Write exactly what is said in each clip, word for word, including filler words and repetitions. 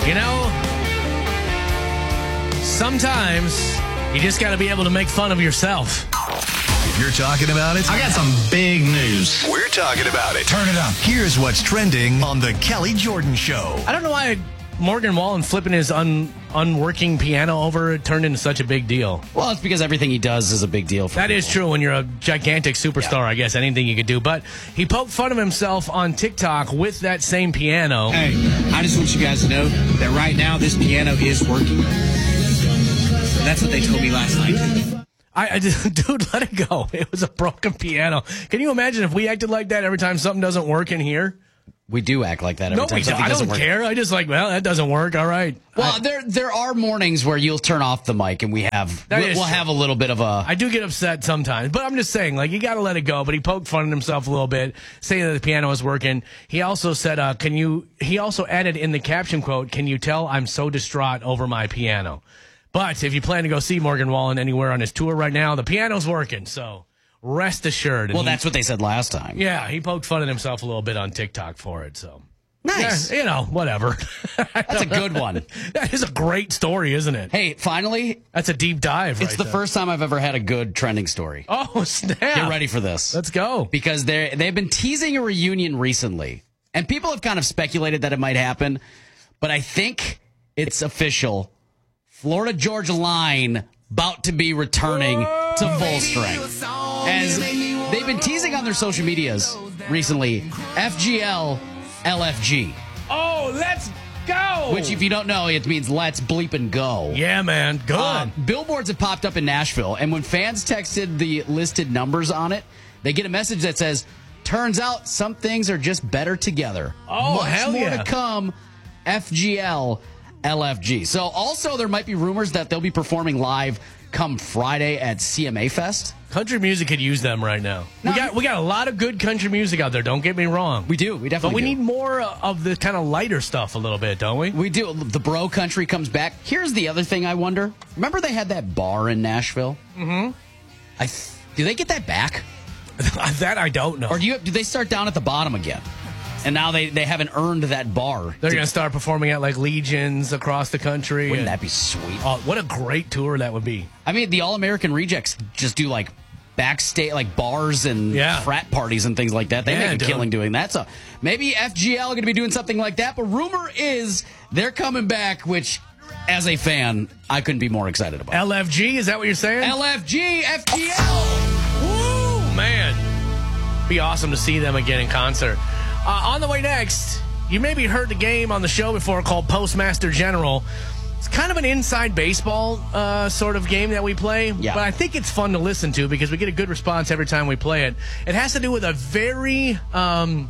You know, sometimes you just got to be able to make fun of yourself. If you're talking about it, I got some big news. We're talking about it. Turn it up. Here's what's trending on the Kelly Jordan Show. I don't know why Morgan Wallen flipping his un, unworking piano over turned into such a big deal. Well, it's because everything he does is a big deal for That people. is true when you're a gigantic superstar, yeah. I guess, anything you could do. But he poked fun of himself on TikTok with that same piano. Hey, I just want you guys to know that right now this piano is working. That's what they told me last night. I, I just, dude, let it go. It was a broken piano. Can you imagine if we acted like that every time something doesn't work in here? We do act like that every no, time we don't. something I doesn't don't work. care. I just like, well, that doesn't work. All right. Well, I, there there are mornings where you'll turn off the mic and we have That we'll, is we'll true. have a little bit of a. I do get upset sometimes, but I'm just saying, like, you got to let it go. But he poked fun at himself a little bit, saying that the piano was working. He also said, uh, "Can you?" He also added in the caption quote, "Can you tell I'm so distraught over my piano?" But if you plan to go see Morgan Wallen anywhere on his tour right now, the piano's working. So rest assured. And well, he, that's what they said last time. Yeah, he poked fun at himself a little bit on TikTok for it. So. Nice. Yeah, you know, whatever. That's a good one. That is a great story, isn't it? Hey, finally, that's a deep dive. It's right the there. first time I've ever had a good trending story. Oh, snap. Get ready for this. Let's go. Because they they've been teasing a reunion recently, and people have kind of speculated that it might happen, but I think it's official. Florida Georgia Line about to be returning Whoa. to full strength. As they've been teasing on their social medias recently, F G L L F G. Oh, let's go! Which, if you don't know, it means let's bleep and go. Yeah, man. Good. Uh, billboards have popped up in Nashville, and when fans texted the listed numbers on it, they get a message that says, turns out some things are just better together. Oh, Much hell more yeah. to come, F G L L F G. So, also, there might be rumors that they'll be performing live come Friday at C M A Fest. Country music could use them right now. No, we got we got a lot of good country music out there. Don't get me wrong. We do. We definitely But we do. need more of the kind of lighter stuff a little bit, don't we? We do. The bro country comes back. Here's the other thing I wonder. Remember they had that bar in Nashville? Mm-hmm. I th- do they get that back? That I don't know. Or do you do they start down at the bottom again? And now they, they haven't earned that bar. They're going to start performing at like Legions across the country. Wouldn't and, that be sweet? Oh, what a great tour that would be. I mean, the All-American Rejects just do like backstage, like bars and yeah. frat parties and things like that. They yeah, make a dude. killing doing that. So maybe F G L are going to be doing something like that. But rumor is they're coming back, which as a fan, I couldn't be more excited about. L F G, is that what you're saying? L F G, F G L. Woo, man. Be awesome to see them again in concert. Uh, on the way next, you maybe heard the game on the show before called Postmaster General. It's kind of an inside baseball uh, sort of game that we play, yeah. but I think it's fun to listen to because we get a good response every time we play it. It has to do with a very um,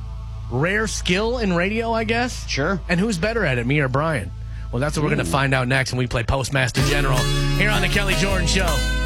rare skill in radio, I guess. Sure. And who's better at it, me or Brian? Well, that's what we're going to find out next when we play Postmaster General here on the Kelly Jordan Show.